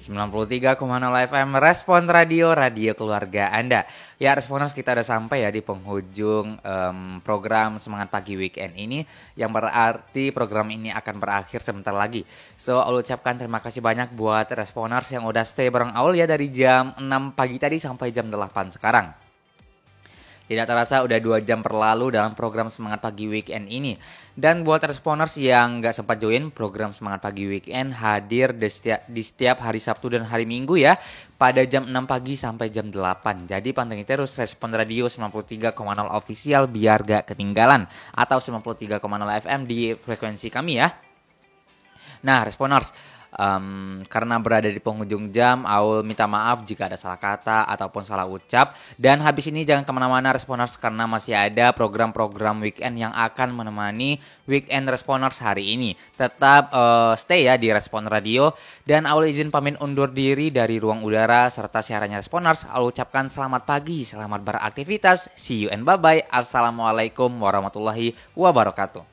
93,0 FM Respon Radio, radio keluarga Anda. Ya, Responers, kita udah sampai ya di penghujung program Semangat Pagi Weekend ini, yang berarti program ini akan berakhir sebentar lagi. So, Aul ucapkan terima kasih banyak buat Responers yang udah stay bareng Aul ya dari jam 6 pagi tadi sampai jam 8 sekarang. Tidak terasa udah 2 jam berlalu dalam program Semangat Pagi Weekend ini. Dan buat Responers yang gak sempat join, program Semangat Pagi Weekend hadir di setiap hari Sabtu dan hari Minggu ya, pada jam 6 pagi sampai jam 8. Jadi pantengin terus Respon Radio 93,0 official biar gak ketinggalan, atau 93,0 FM di frekuensi kami ya. Nah, Responers, karena berada di penghujung jam, Aul minta maaf jika ada salah kata ataupun salah ucap. Dan habis ini jangan kemana-mana Responers, karena masih ada program-program weekend yang akan menemani weekend Responers hari ini. Tetap stay ya di Respon Radio. Dan Aul izin pamit undur diri dari ruang udara serta siarannya Responers. Aul ucapkan selamat pagi, selamat beraktivitas, see you and bye-bye. Assalamualaikum warahmatullahi wabarakatuh.